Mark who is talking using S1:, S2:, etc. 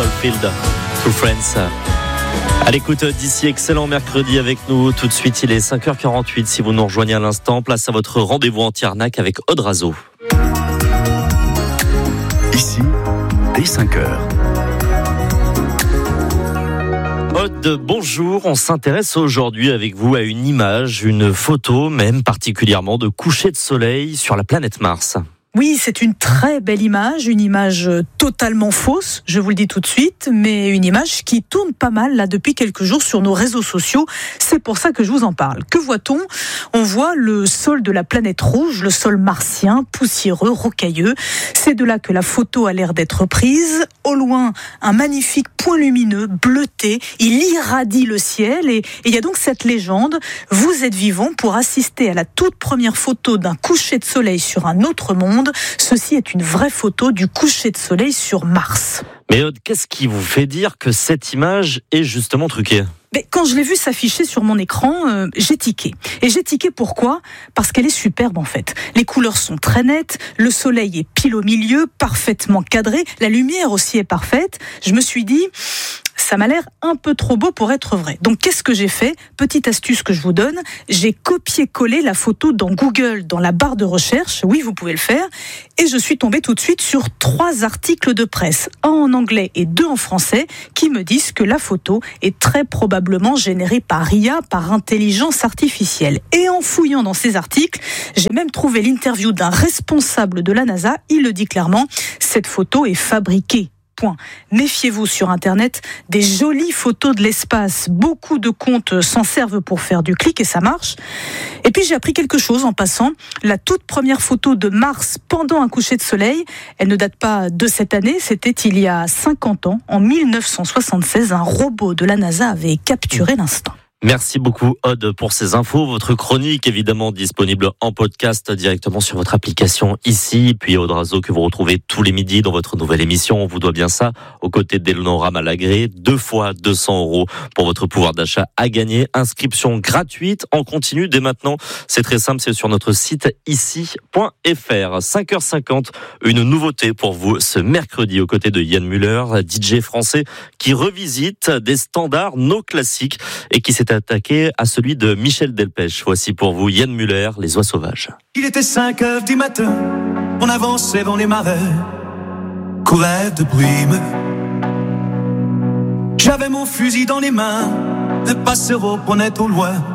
S1: Oldfield, to Friends. À l'écoute d'ici, excellent mercredi avec nous. Tout de suite, il est 5h48. Si vous nous rejoignez à l'instant, place à votre rendez-vous anti-arnaque avec Aude Razo.
S2: Ici, dès 5h.
S1: Aude, bonjour. On s'intéresse aujourd'hui avec vous à une image, une photo même particulièrement de coucher de soleil sur la planète Mars.
S3: Oui, c'est une très belle image, une image totalement fausse, je vous le dis tout de suite, mais une image qui tourne pas mal là depuis quelques jours sur nos réseaux sociaux. C'est pour ça que je vous en parle. Que voit-on ? On voit le sol de la planète rouge, le sol martien, poussiéreux, rocailleux. C'est de là que la photo a l'air d'être prise. Au loin, un magnifique point lumineux, bleuté, il irradie le ciel et il y a donc cette légende. Vous êtes vivant pour assister à la toute première photo d'un coucher de soleil sur un autre monde. Ceci est une vraie photo du coucher de soleil sur Mars.
S1: Mais Aude, qu'est-ce qui vous fait dire que cette image est justement truquée ?
S3: Mais quand je l'ai vue s'afficher sur mon écran, j'ai tiqué. Et j'ai tiqué pourquoi ? Parce qu'elle est superbe en fait. Les couleurs sont très nettes, le soleil est pile au milieu, parfaitement cadré, la lumière aussi est parfaite. Je me suis dit, ça m'a l'air un peu trop beau pour être vrai. Donc qu'est-ce que j'ai fait ? Petite astuce que je vous donne, j'ai copié-collé la photo dans Google, dans la barre de recherche, oui vous pouvez le faire, et je suis tombée tout de suite sur 3 articles de presse, un en anglais et 2 en français, qui me disent que la photo est très probablement générée par IA, par intelligence artificielle. Et en fouillant dans ces articles, j'ai même trouvé l'interview d'un responsable de la NASA, il le dit clairement, cette photo est fabriquée. Point. Méfiez-vous sur Internet des jolies photos de l'espace. Beaucoup de comptes s'en servent pour faire du clic et ça marche. Et puis j'ai appris quelque chose en passant. La toute première photo de Mars pendant un coucher de soleil, elle ne date pas de cette année, c'était il y a 50 ans. En 1976, un robot de la NASA avait capturé l'instant.
S1: Merci beaucoup Aude pour ces infos. Votre chronique évidemment disponible en podcast directement sur votre application ici. Puis Aude Razo que vous retrouvez tous les midis dans votre nouvelle émission. On vous doit bien ça. Aux côtés d'Eleonora Malagré, 2 fois 200 € pour votre pouvoir d'achat à gagner. Inscription gratuite en continu dès maintenant. C'est très simple, c'est sur notre site ici.fr. 5h50, une nouveauté pour vous ce mercredi aux côtés de Yann Müller, DJ français qui revisite des standards, nos classiques et qui s'est attaqué à celui de Michel Delpech. Voici pour vous Yann Müller, Les Oies Sauvages.
S4: Il était 5h du matin, on avançait dans les marais, courait de brume. J'avais mon fusil dans les mains, le passereau prenait au loin